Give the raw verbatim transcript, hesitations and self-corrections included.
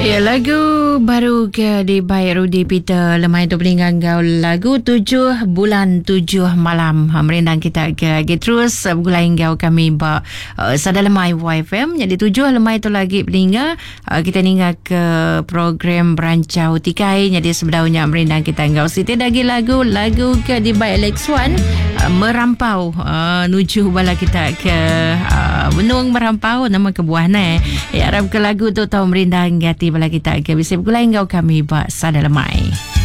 Ya, lagu baru ke di Baik Rudy Peter lemai tu peninggang kau lagu tujuh bulan tujuh malam ha, merendang kita ke lagi terus uh, gulai kau kami ba uh, sada lemai Y F M jadi tujuh lemai tu lagi peninggal uh, kita ninggal ke program berancau tikai jadi sebenarnya merendang kita kau siti lagi lagu lagu ke di Baik Alex One uh, merampau uh, nuju bala kita ke uh, benung merampau nama kebuahnya ya harap ke lagu tu tahu merendang hati bala kita ke bisa bergulai kau kami ba sada lemai.